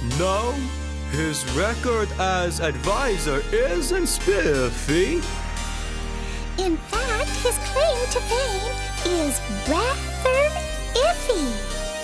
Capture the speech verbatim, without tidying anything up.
No, his record as advisor isn't spiffy. In fact, his claim to fame is brand